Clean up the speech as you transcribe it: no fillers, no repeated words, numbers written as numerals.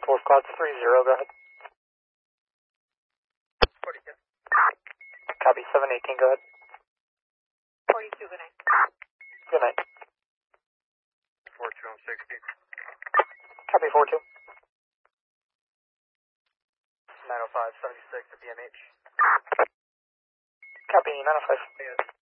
Wolf Cloud 30, go ahead. 42. Copy 718, go ahead. 42, good night. Good night. 42 on 60. Copy 42. 905, 76 at BMH. Copy 905. Yes.